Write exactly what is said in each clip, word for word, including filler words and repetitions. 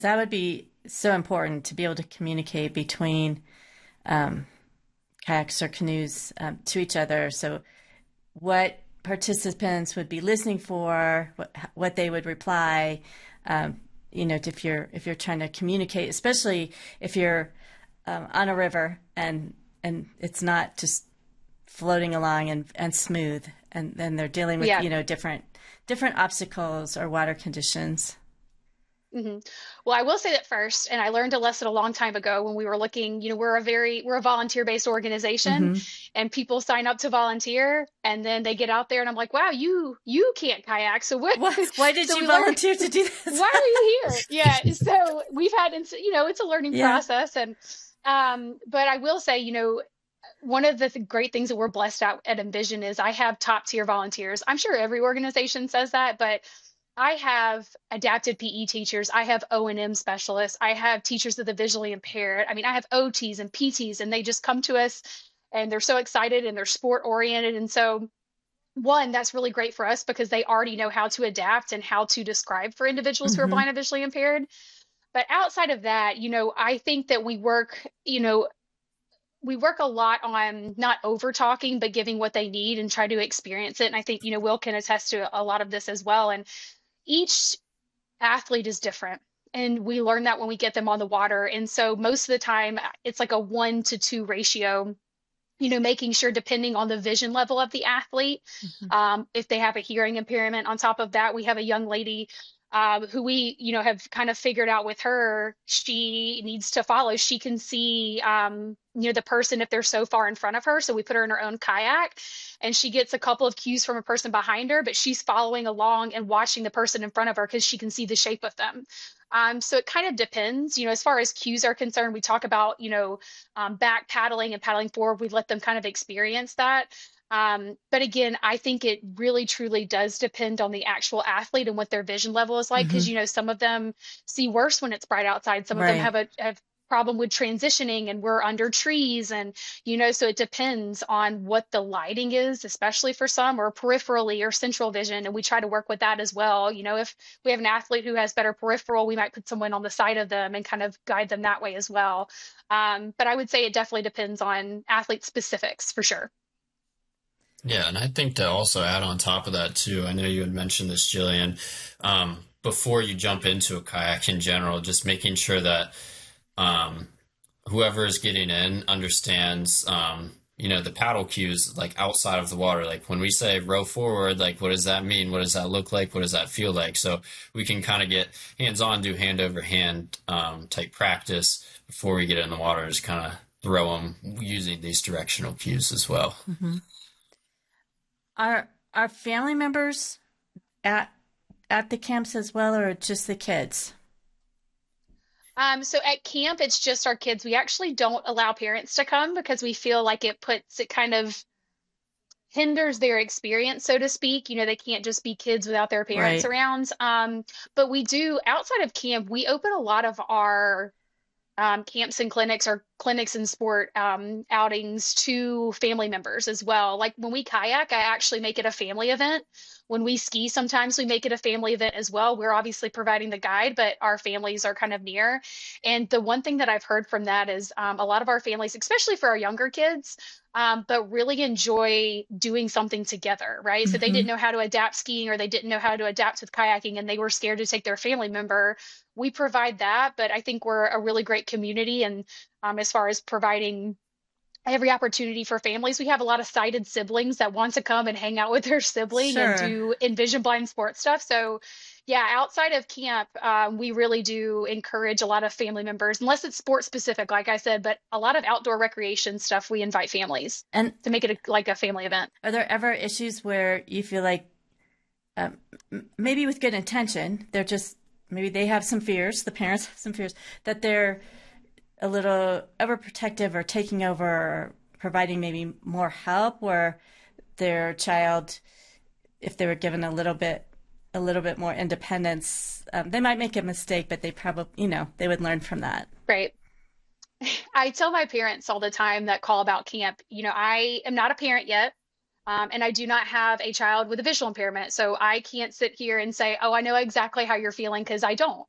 That would be so important to be able to communicate between um, kayaks or canoes um, to each other. So, what participants would be listening for, what, what they would reply. Um, you know, if you're if you're trying to communicate, especially if you're um, on a river and and it's not just floating along and, and smooth, and then they're dealing with Yeah. you know different different obstacles or water conditions. hmm Well, I will say that first, and I learned a lesson a long time ago when we were looking, you know, we're a very, we're a volunteer-based organization, Hmm. and people sign up to volunteer and then they get out there and I'm like, wow, you you can't kayak. So what Why, why did so you we learned, volunteer to do this? why are you here? Yeah. So we've had, ins- you know, it's a learning Yeah. process. And um, but I will say, you know, one of the th- great things that we're blessed at at Envision is I have top tier volunteers. I'm sure every organization says that, but I have adapted P E teachers. I have O and M specialists. I have teachers of the visually impaired. I mean, I have O Ts and P Ts, and they just come to us and they're so excited and they're sport oriented. And so, one, that's really great for us because they already know how to adapt and how to describe for individuals who are Hmm. blind and visually impaired. But outside of that, you know, I think that we work, you know, we work a lot on not over talking, but giving what they need and try to experience it. And I think, you know, Will can attest to a lot of this as well. And each athlete is different. And we learn that when we get them on the water. And so most of the time, it's like a one to two ratio, you know, making sure depending on the vision level of the athlete, Hmm. um, if they have a hearing impairment, on top of that, we have a young lady um, who we, you know, have kind of figured out with her, she needs to follow. She can see, um, you know, the person if they're so far in front of her. So we put her in her own kayak and she gets a couple of cues from a person behind her, but she's following along and watching the person in front of her because she can see the shape of them. Um, so it kind of depends, you know, as far as cues are concerned, we talk about, you know, um, back paddling and paddling forward. We let them kind of experience that. Um, but again, I think it really truly does depend on the actual athlete and what their vision level is like. Because, Hmm. you know, some of them see worse when it's bright outside. Some of them Right. have a have problem with transitioning and we're under trees and you know so it depends on what the lighting is, especially for some, or peripherally or central vision, and we try to work with that as well. You know if we have an athlete who has better peripheral, we might put someone on the side of them and kind of guide them that way as well. Um, but I would say it definitely depends on athlete specifics for sure. Yeah, and I think to also add on top of that too, I know you had mentioned this, Jillian, um, before you jump into a kayak in general, just making sure that um, whoever is getting in understands, um, you know, the paddle cues like outside of the water. Like when we say row forward, like what does that mean? What does that look like? What does that feel like? So we can kind of get hands-on, do hand over hand um, type practice before we get in the water, just kind of throw them using these directional cues as well. Hmm. Are are family members at at the camps as well, or just the kids? Um, so at camp, it's just our kids. We actually don't allow parents to come because we feel like it puts it kind of hinders their experience, so to speak. You know, they can't just be kids without their parents Right. around. Um, but we do, outside of camp, we open a lot of our um, camps and clinics or clinics and sport um, outings to family members as well. Like when we kayak, I actually make it a family event. When we ski, sometimes we make it a family event as well. We're obviously providing the guide, but our families are kind of near. And the one thing that I've heard from that is um, a lot of our families, especially for our younger kids, um, but really enjoy doing something together, right? So they Hmm. didn't know how to adapt skiing or they didn't know how to adapt with kayaking and they were scared to take their family member. We provide that, but I think we're a really great community. And um, as far as providing every opportunity for families, we have a lot of sighted siblings that want to come and hang out with their sibling and Sure. do envision blind sports stuff. So, yeah, outside of camp, um, we really do encourage a lot of family members, unless it's sport specific, like I said, but a lot of outdoor recreation stuff, we invite families And to make it a, like a family event. are there ever issues where you feel like um, maybe with good intention, they're just maybe they have some fears, the parents have some fears that they're a little overprotective or taking over or providing maybe more help where their child, if they were given a little bit a little bit more independence, um, they might make a mistake, but they probably, you know, they would learn from that. Right. I tell my parents all the time that call about camp, you know, I am not a parent yet. Um, and I do not have a child with a visual impairment. So I can't sit here and say, oh, I know exactly how you're feeling because I don't.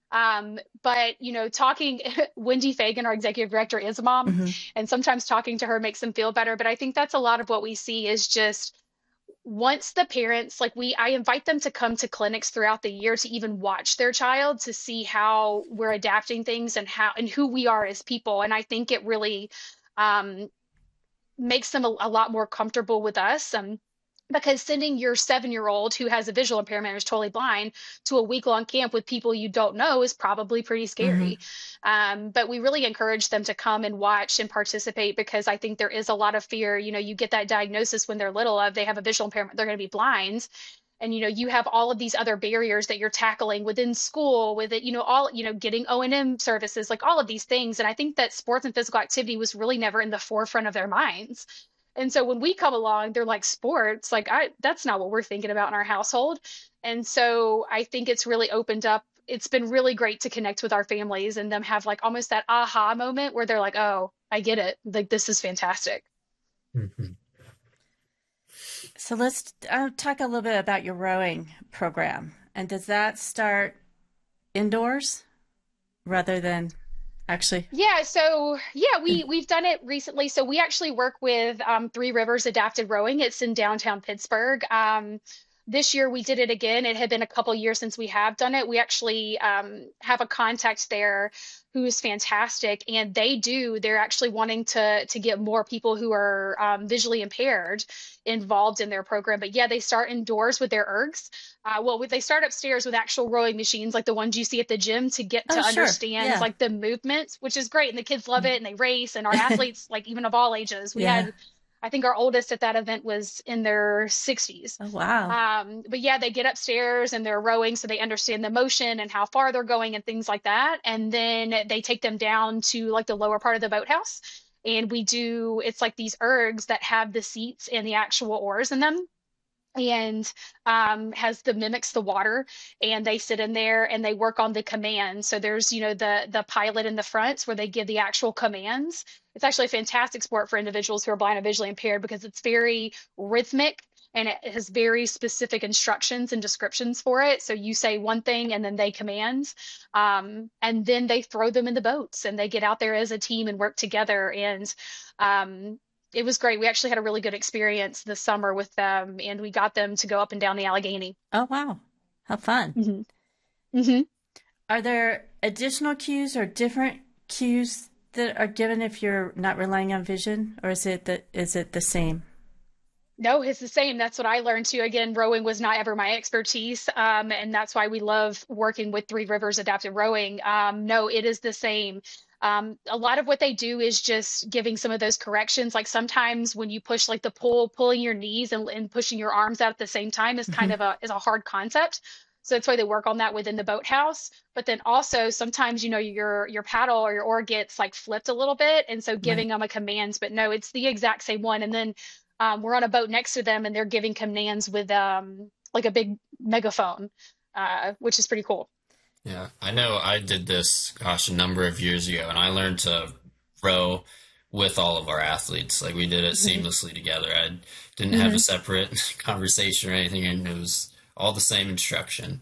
Um, but you know, talking Wendy Fagan, our executive director, is a mom, Mm-hmm. and sometimes talking to her makes them feel better. But I think that's a lot of what we see is just once the parents, like we, I invite them to come to clinics throughout the year to even watch their child to see how we're adapting things and how and who we are as people. And I think it really um, makes them a, a lot more comfortable with us. Um, because sending your seven year old who has a visual impairment or is totally blind to a week long camp with people you don't know is probably pretty Mm-hmm. scary. Um, but we really encourage them to come and watch and participate because I think there is a lot of fear. You know, you get that diagnosis when they're little of they have a visual impairment, they're going to be blind. And you know, you have all of these other barriers that you're tackling within school, with it, you know, all, you know, getting O and M services, like all of these things. And I think that sports and physical activity was really never in the forefront of their minds. And so when we come along, they're like sports, like I that's not what we're thinking about in our household. And so I think it's really opened up. It's been really great to connect with our families and them have like almost that aha moment where they're like, "Oh, I get it. Like this is fantastic." Mm-hmm. So let's uh, talk a little bit about your rowing program. And does that start indoors rather than actually? Yeah, so yeah, we we've done it recently. So we actually work with um, Three Rivers Adapted Rowing. It's in downtown Pittsburgh. Um, this year we did it again. It had been a couple years since we have done it. We actually um, have a contact there who's fantastic, and they do. They're actually wanting to to get more people who are um, visually impaired involved in their program. But yeah, they start indoors with their ergs. Uh, well, they start upstairs with actual rowing machines like the ones you see at the gym to get to Oh, sure. understand Yeah. like the movements, which is great. And the kids love it and they race. And our athletes, like even of all ages, we Yeah. had, I think our oldest at that event was in their sixties. Oh, wow. Um, but yeah, they get upstairs and they're rowing so they understand the motion and how far they're going and things like that. And then they take them down to like the lower part of the boathouse. And we do, it's like these ergs that have the seats and the actual oars in them and um, has the mimics the water, and they sit in there and they work on the commands. So there's, you know, the the pilot in the front where they give the actual commands. It's actually a fantastic sport for individuals who are blind or visually impaired because it's very rhythmic and it has very specific instructions and descriptions for it. So you say one thing and then they command, um, and then they throw them in the boats and they get out there as a team and work together. And um, it was great. We actually had a really good experience this summer with them, and we got them to go up and down the Allegheny. Oh, wow. How fun. Mm-hmm. Mm-hmm. Are there additional cues or different cues that are given if you're not relying on vision, or is it the, is it the same? No, it's the same. That's what I learned too. Again, rowing was not ever my expertise. Um, and that's why we love working with Three Rivers Adapted Rowing. Um, no, it is the same. Um, a lot of what they do is just giving some of those corrections. Like sometimes when you push like the pull, pulling your knees and, and pushing your arms out at the same time is kind Mm-hmm. of a is a hard concept. So that's why they work on that within the boathouse. But then also sometimes, you know, your your paddle or your oar gets like flipped a little bit. And so giving Right. them a commands, but no, it's the exact same one. And then um, we're on a boat next to them and they're giving commands with um, like a big megaphone, uh, which is pretty cool. Yeah, I know I did this, gosh, a number of years ago, and I learned to row with all of our athletes. Like we did it Mhm. seamlessly together. I didn't have a Mm-hmm. separate conversation or anything, and it was all the same instruction.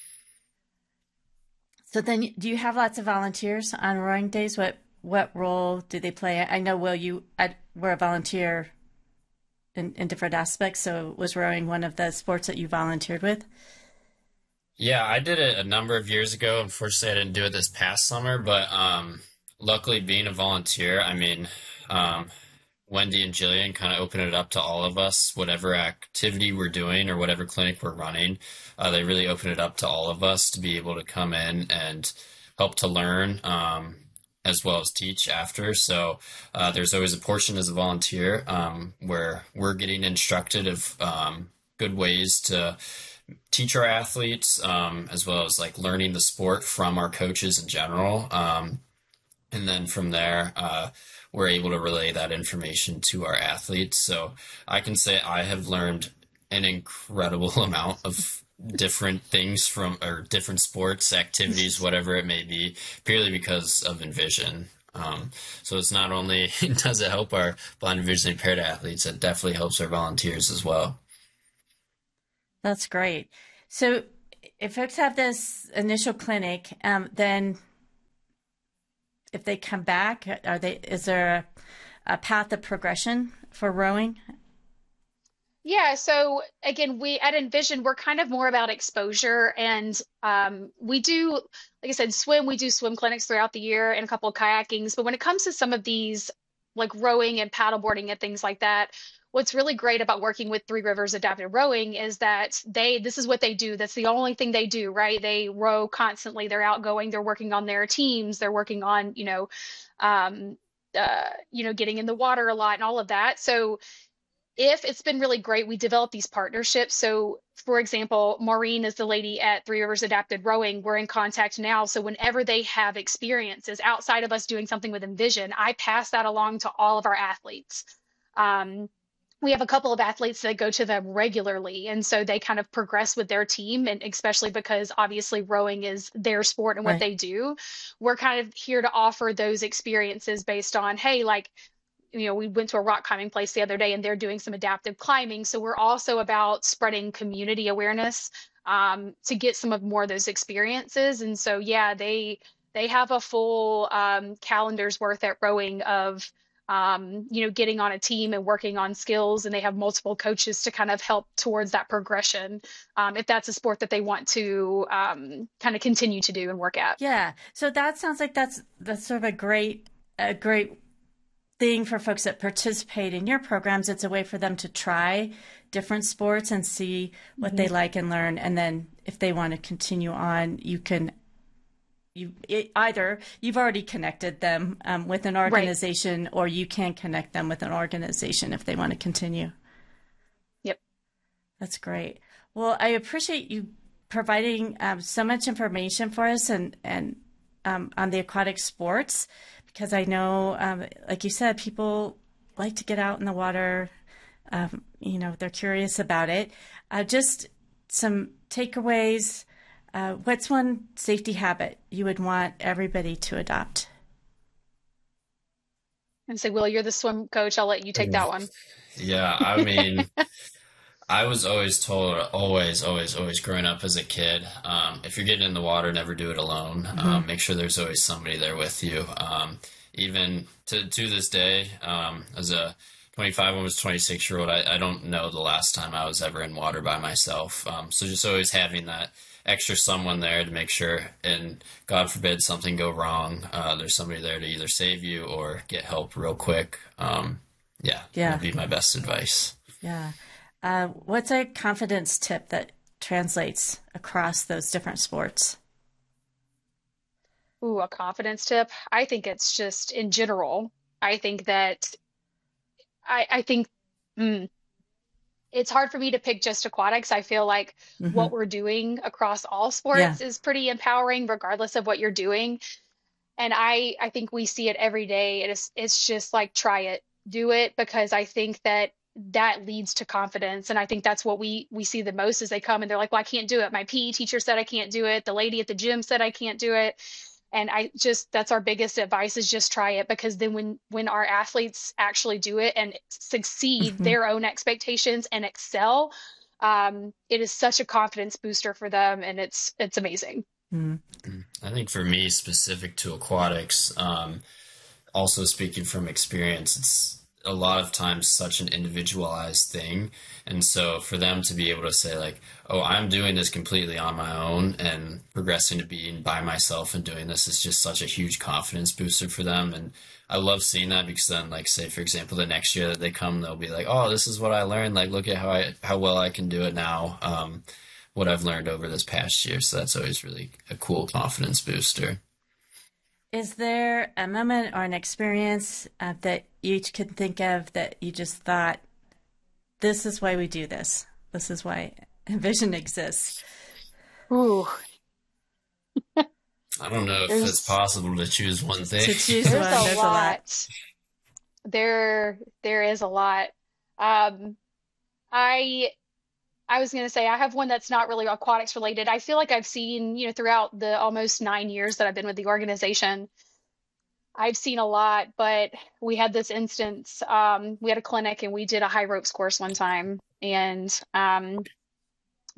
So then, do you have lots of volunteers on rowing days? What what role do they play? I know, Will, you I, were a volunteer in, in different aspects. So was rowing one of the sports that you volunteered with? Yeah, I did it a number of years ago. Unfortunately, I didn't do it this past summer, but um, luckily, being a volunteer, I mean, um, Wendy and Jillian kind of open it up to all of us, whatever activity we're doing or whatever clinic we're running. Uh, they really open it up to all of us to be able to come in and help to learn, um, as well as teach after. So uh, there's always a portion as a volunteer um, where we're getting instructed of um, good ways to teach our athletes, um, as well as like learning the sport from our coaches in general. Um, and then from there, uh, we're able to relay that information to our athletes. So I can say I have learned an incredible amount of different things from, or different sports, activities, whatever it may be, purely because of Envision. Um, so it's not only does it help our blind and visually impaired athletes, it definitely helps our volunteers as well. That's great. So if folks have this initial clinic, um, then if they come back, are they, is there a, a path of progression for rowing? Yeah, so again, we at Envision, we're kind of more about exposure, and um, we do, like I said, swim. We do swim clinics throughout the year and a couple of kayakings. But when it comes to some of these, like rowing and paddleboarding and things like that, what's really great about working with Three Rivers Adaptive Rowing is that they, this is what they do. That's the only thing they do, right? They row constantly. They're outgoing. They're working on their teams. They're working on, you know, um, uh, you know, getting in the water a lot and all of that. So if it's been really great, we develop these partnerships. So, for example, Maureen is the lady at Three Rivers Adapted Rowing. We're in contact now. So whenever they have experiences outside of us doing something with Envision, I pass that along to all of our athletes. Um, we have a couple of athletes that go to them regularly. And so they kind of progress with their team. And especially because obviously rowing is their sport and what Right. they do. We're kind of here to offer those experiences based on, hey, like, you know, we went to a rock climbing place the other day and they're doing some adaptive climbing. So we're also about spreading community awareness um, to get some of more of those experiences. And so, yeah, they they have a full um, calendar's worth at rowing of, um, you know, getting on a team and working on skills. And they have multiple coaches to kind of help towards that progression um, if that's a sport that they want to um, kind of continue to do and work at. Yeah. So that sounds like that's that's sort of a great a great thing for folks that participate in your programs. It's a way for them to try different sports and see what mm-hmm. they like and learn. And then if they want to continue on, you can, you it, either you've already connected them um, with an organization right. or you can connect them with an organization if they want to continue. Yep. That's great. Well, I appreciate you providing um, so much information for us and, and um, on the aquatic sports. Because I know, um, like you said, people like to get out in the water. Um, you know, they're curious about it. Uh, just some takeaways. Uh, what's one safety habit you would want everybody to adopt? And say, Will, you're the swim coach. I'll let you take that one. Yeah, I mean, I was always told, always, always, always growing up as a kid, um, if you're getting in the water, never do it alone. Mm-hmm. Um, make sure there's always somebody there with you. Um, even to, to this day, um, as a twenty-five, almost twenty-six year old, I, I don't know the last time I was ever in water by myself. Um, so just always having that extra someone there to make sure, and God forbid something go wrong, uh, there's somebody there to either save you or get help real quick. Um, yeah, yeah, that'd be my best advice. Yeah. Uh, what's a confidence tip that translates across those different sports? Ooh, a confidence tip. I think it's just in general. I think that I, I think mm, it's hard for me to pick just aquatics. I feel like mm-hmm. what we're doing across all sports yeah. is pretty empowering, regardless of what you're doing. And I, I think we see it every day. It's, it's just like, try it, do it, because I think that that leads to confidence. And I think that's what we, we see the most as they come and they're like, well, I can't do it. My P E teacher said I can't do it. The lady at the gym said I can't do it. And I just, that's our biggest advice, is just try it, because then when, when our athletes actually do it and succeed mm-hmm. their own expectations and excel, um, it is such a confidence booster for them. And it's, it's amazing. Mm-hmm. I think for me, specific to aquatics, um, also speaking from experience, it's a lot of times such an individualized thing. And so for them to be able to say like, oh, I'm doing this completely on my own and progressing to being by myself and doing this is just such a huge confidence booster for them. And I love seeing that, because then, like, say, for example, the next year that they come, they'll be like, oh, this is what I learned. Like, look at how I, how well I can do it now. Um, what I've learned over this past year. So that's always really a cool confidence booster. Is there a moment or an experience uh, that you each can think of that you just thought, this is why we do this? This is why Envision exists? Ooh. I don't know if there's, it's possible to choose one thing. To choose there's one, a there's lot. a lot. There, there is a lot. Um, I... I was going to say, I have one that's not really aquatics related. I feel like I've seen, you know, throughout the almost nine years that I've been with the organization, I've seen a lot, but we had this instance, um, we had a clinic and we did a high ropes course one time, and um,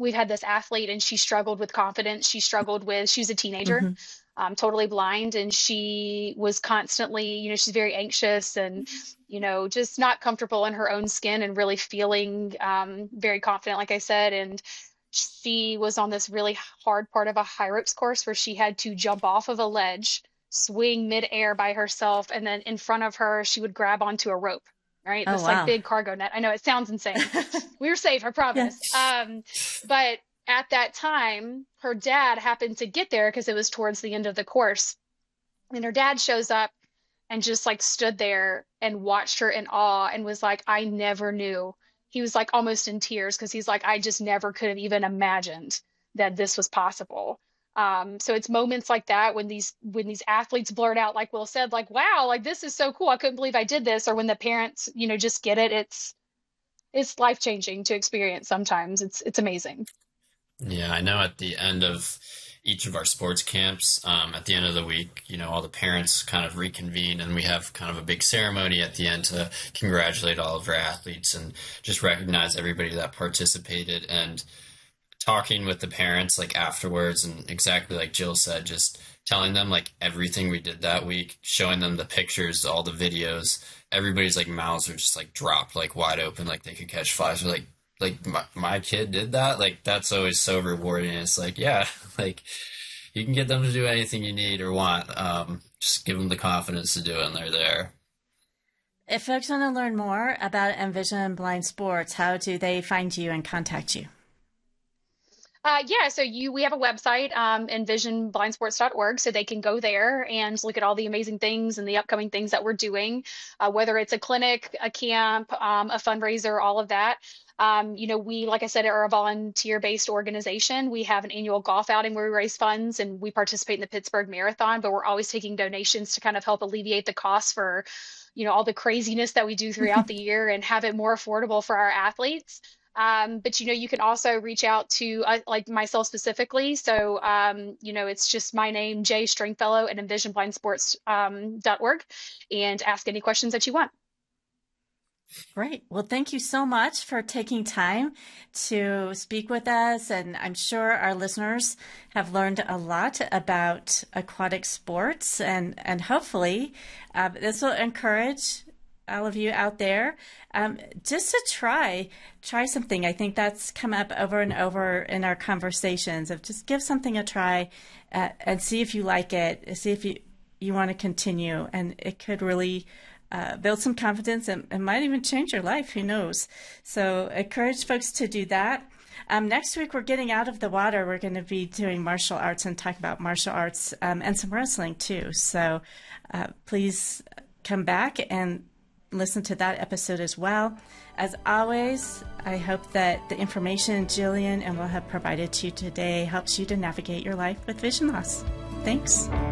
we've had this athlete and she struggled with confidence. She struggled with, she was a teenager, mm-hmm. um, totally blind. And she was constantly, you know, she's very anxious and, you know, just not comfortable in her own skin and really feeling um, very confident, like I said. And she was on this really hard part of a high ropes course where she had to jump off of a ledge, swing midair by herself, and then in front of her, she would grab onto a rope. Right. Oh, this wow. like big cargo net. I know it sounds insane. We were safe, I promise. Yes. Um, but at that time, her dad happened to get there because it was towards the end of the course. And her dad shows up and just like stood there and watched her in awe and was like, I never knew. He was like almost in tears because he's like, I just never could have even imagined that this was possible. Um, so it's moments like that when these when these athletes blurt out, like Will said, like, wow, like this is so cool. I couldn't believe I did this. Or when the parents, you know, just get it. It's it's life changing to experience sometimes. It's it's amazing. Yeah, I know at the end of each of our sports camps, um, at the end of the week, you know, all the parents kind of reconvene and we have kind of a big ceremony at the end to congratulate all of our athletes and just recognize everybody that participated. And talking with the parents like afterwards and exactly like Jill said, just telling them like everything we did that week, showing them the pictures, all the videos, everybody's like mouths are just like dropped, like wide open, like they could catch flies. We're like, like my, my kid did that. Like, that's always so rewarding. It's like, yeah, like you can get them to do anything you need or want. Um, just give them the confidence to do it and they're there. If folks want to learn more about Envision Blind Sports, how do they find you and contact you? Uh, yeah, so you we have a website, um, envision blind sports dot org, so they can go there and look at all the amazing things and the upcoming things that we're doing, uh, whether it's a clinic, a camp, um, a fundraiser, all of that. Um, you know, we, like I said, are a volunteer-based organization. We have an annual golf outing where we raise funds and we participate in the Pittsburgh Marathon, but we're always taking donations to kind of help alleviate the costs for, you know, all the craziness that we do throughout the year and have it more affordable for our athletes. Um, but, you know, you can also reach out to uh, like myself specifically. So, um, you know, it's just my name, Jay Stringfellow at envision blind sports dot org, and ask any questions that you want. Great. Well, thank you so much for taking time to speak with us. And I'm sure our listeners have learned a lot about aquatic sports, and, and hopefully uh, this will encourage all of you out there um, just to try, try something. I think that's come up over and over in our conversations of just give something a try uh, and see if you like it, see if you, you want to continue. And it could really Uh, build some confidence and it might even change your life. Who knows? So encourage folks to do that. Um, next week, we're getting out of the water. We're going to be doing martial arts and talk about martial arts um, and some wrestling too. So uh, please come back and listen to that episode as well. As always, I hope that the information Jillian and Will have provided to you today helps you to navigate your life with vision loss. Thanks.